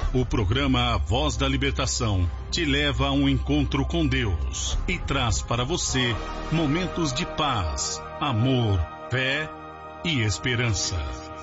O programa A Voz da Libertação te leva a um encontro com Deus e traz para você momentos de paz, amor, fé e esperança.